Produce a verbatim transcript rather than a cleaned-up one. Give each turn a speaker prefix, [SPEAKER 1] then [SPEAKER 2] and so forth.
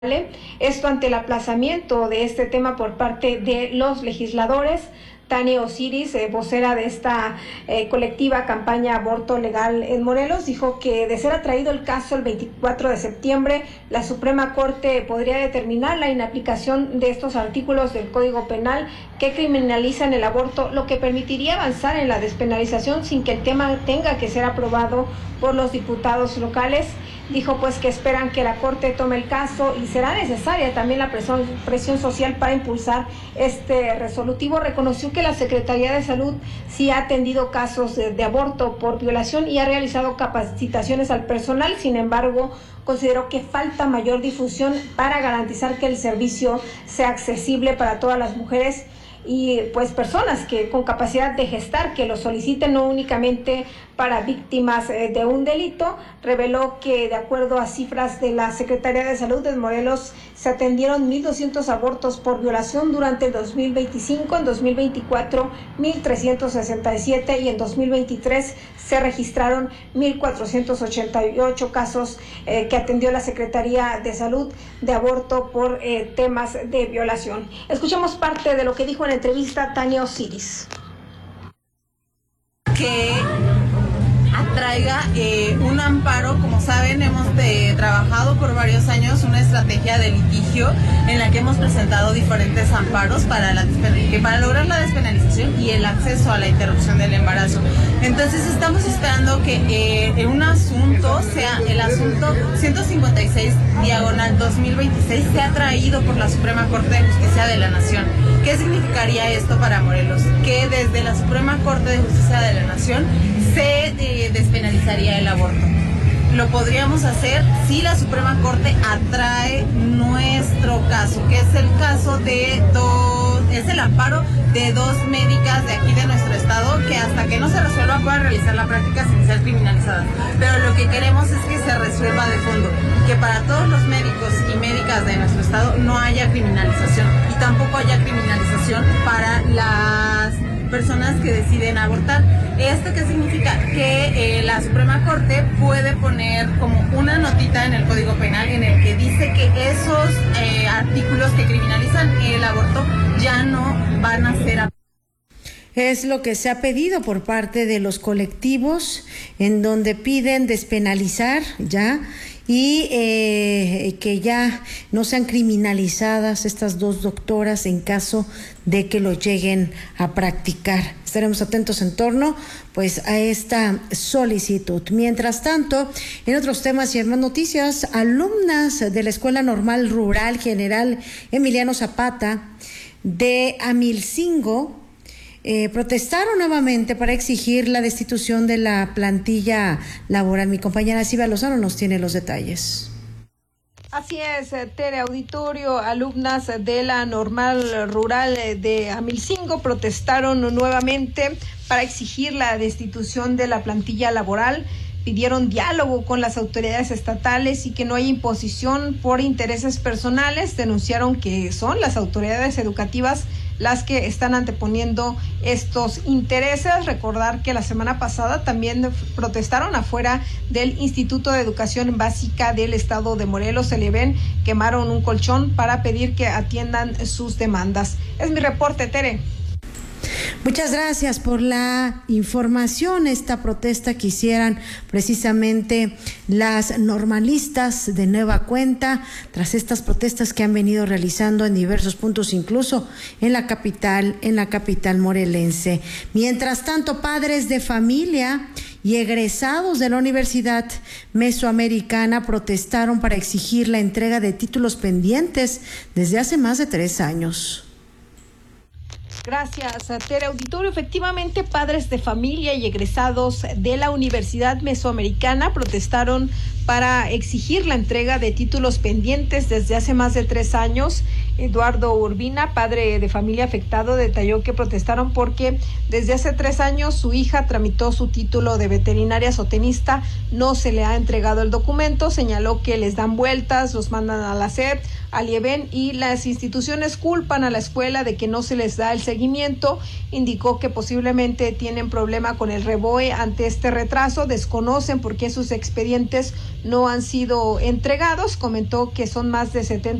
[SPEAKER 1] Esto ante el aplazamiento de este tema por parte de los legisladores. Tania Osiris, eh, vocera de esta eh, colectiva campaña Aborto Legal en Morelos, dijo que de ser atraído el caso el veinticuatro de septiembre, la Suprema Corte podría determinar la inaplicación de estos artículos del Código Penal que criminalizan el aborto, lo que permitiría avanzar en la despenalización sin que el tema tenga que ser aprobado por los diputados locales. Dijo pues que esperan que la Corte tome el caso y será necesaria también la presión, presión social para impulsar este resolutivo. Reconoció que la Secretaría de Salud sí ha atendido casos de, de aborto por violación y ha realizado capacitaciones al personal. Sin embargo, consideró que falta mayor difusión para garantizar que el servicio sea accesible para todas las mujeres y pues personas que con capacidad de gestar que lo soliciten, no únicamente para víctimas eh, de un delito. Reveló que de acuerdo a cifras de la Secretaría de Salud de Morelos se atendieron mil doscientos abortos por violación durante el dos mil veinticinco, en dos mil veinticuatro mil trescientos sesenta y siete y en dos mil veintitrés se registraron mil cuatrocientos ochenta y ocho casos eh, que atendió la Secretaría de Salud de aborto por eh, temas de violación. Escuchemos parte de lo que dijo en la entrevista Tania Osiris.
[SPEAKER 2] Que atraiga eh, un amparo. Como saben, hemos de, trabajado por varios años una estrategia de litigio en la que hemos presentado diferentes amparos para, la, que para lograr la despenalización y el acceso a la interrupción del embarazo. Entonces estamos esperando que eh, en un asunto, sea el asunto ciento cincuenta y seis diagonal dos mil veintiséis, sea traído por la Suprema Corte de Justicia de la Nación. ¿Qué significaría esto para Morelos? Que desde la Suprema Corte de Justicia de la Nación se eh, despenalizaría el aborto. Lo podríamos hacer si la Suprema Corte atrae nuestro caso, que es el caso de dos, es el amparo de dos médicas de aquí de nuestro estado que hasta que no se resuelva puedan realizar la práctica sin ser criminalizadas. Pero lo que queremos es que se resuelva de fondo, que para todos los médicos y médicas de nuestro estado no haya criminalización y tampoco haya criminalización para las personas que deciden abortar. ¿Esto qué significa? Que eh, la Suprema Corte puede poner como una notita en el Código Penal en el que dice que esos eh, artículos que criminalizan el aborto ya no van a ser aplicados.
[SPEAKER 3] Es lo que se ha pedido por parte de los colectivos, en donde piden despenalizar ya y eh, que ya no sean criminalizadas estas dos doctoras en caso de que lo lleguen a practicar. Estaremos atentos en torno pues a esta solicitud. Mientras tanto, en otros temas y en más noticias, alumnas de la Escuela Normal Rural General Emiliano Zapata de Amilcingo Eh, protestaron nuevamente para exigir la destitución de la plantilla laboral. Mi compañera Silvia Lozano nos tiene los detalles.
[SPEAKER 1] Así es, Tere Auditorio, alumnas de la Normal Rural de Amilcingo protestaron nuevamente para exigir la destitución de la plantilla laboral. Pidieron diálogo con las autoridades estatales y que no haya imposición por intereses personales. Denunciaron que son las autoridades educativas las que están anteponiendo estos intereses. Recordar que la semana pasada también protestaron afuera del Instituto de Educación Básica del Estado de Morelos, el IEBEN, quemaron un colchón para pedir que atiendan sus demandas. Es mi reporte, Tere.
[SPEAKER 3] Muchas gracias por la información. Esta protesta que hicieran precisamente las normalistas de nueva cuenta tras estas protestas que han venido realizando en diversos puntos, incluso en la capital, en la capital morelense. Mientras tanto, padres de familia y egresados de la Universidad Mesoamericana protestaron para exigir la entrega de títulos pendientes desde hace más de tres años.
[SPEAKER 1] Gracias, Tere Auditorio. Efectivamente, padres de familia y egresados de la Universidad Mesoamericana protestaron para exigir la entrega de títulos pendientes desde hace más de tres años. Eduardo Urbina, padre de familia afectado, detalló que protestaron porque desde hace tres años su hija tramitó su título de veterinaria zootecnista, no se le ha entregado el documento, señaló que les dan vueltas, los mandan a la S E P, al IEVEN y las instituciones culpan a la escuela de que no se les da el seguimiento. Indicó que posiblemente tienen problema con el REBOE ante este retraso, desconocen por qué sus expedientes no han sido entregados, comentó que son más de setenta